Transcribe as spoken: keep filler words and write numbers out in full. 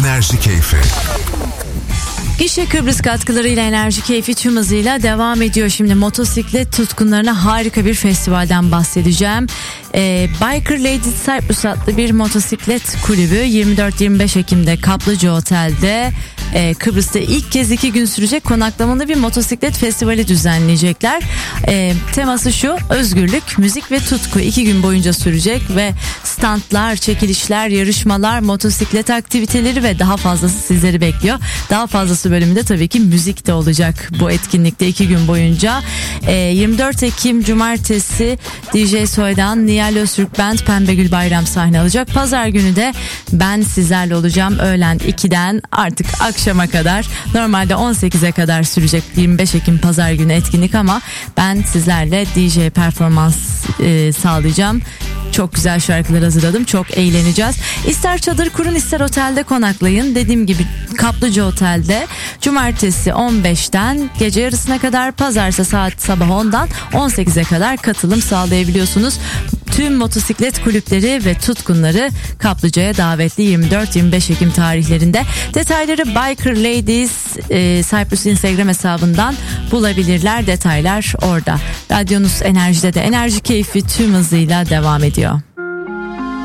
Enerji Keyfi. Gişe Kıbrıs katkılarıyla Enerji Keyfi tüm hızıyla devam ediyor. Şimdi motosiklet tutkunlarına harika bir festivalden bahsedeceğim. Ee, Biker Ladies Cyprus adlı bir motosiklet kulübü yirmi dört yirmi beş Ekim'de Kaplıca Otel'de e, Kıbrıs'ta ilk kez iki gün sürecek konaklamalı bir motosiklet festivali düzenleyecekler. E, teması şu: özgürlük, müzik ve tutku. iki gün boyunca sürecek ve standlar, çekilişler, yarışmalar, motosiklet aktiviteleri ve daha fazlası sizleri bekliyor. Daha fazlası bölümünde tabii ki müzik de olacak bu etkinlikte iki gün boyunca. E, yirmi dört Ekim Cumartesi D J Soydan, Nihal Öztürk Band, Pembegül Bayram sahne alacak. Pazar günü de ben sizlerle olacağım. Öğlen ikiden artık akşama kadar. Normalde on sekize kadar sürecek yirmi beş Ekim Pazar günü etkinlik ama ben sizlerle D J performans e, sağlayacağım. Çok güzel şarkılar hazırladım. Çok eğleneceğiz. İster çadır kurun, ister otelde konaklayın. Dediğim gibi Kaplıca Otel'de cumartesi on beşten gece yarısına kadar, pazarsa saat sabah ondan on sekize kadar katılım sağlayabiliyorsunuz. Tüm motosiklet kulüpleri ve tutkunları Kaplıca'ya davetli yirmi dört yirmi beş Ekim tarihlerinde. Detayları Biker Ladies e, Cyprus Instagram hesabından bulabilirler. Detaylar orada. Radyonuz Enerji'de de Enerji Keyfi tüm hızıyla devam ediyor.